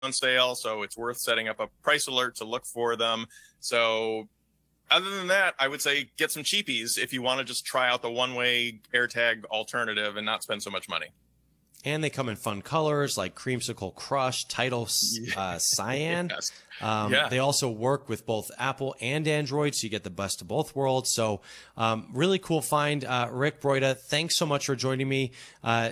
on sale, so it's worth setting up a price alert to look for them. So other than that, I would say get some cheapies if you want to just try out the one-way AirTag alternative and not spend so much money. And they come in fun colors like Creamsicle Crush, Tidal Cyan. Yes. They also work with both Apple and Android, so you get the best of both worlds. So really cool find. Rick Broida, thanks so much for joining me.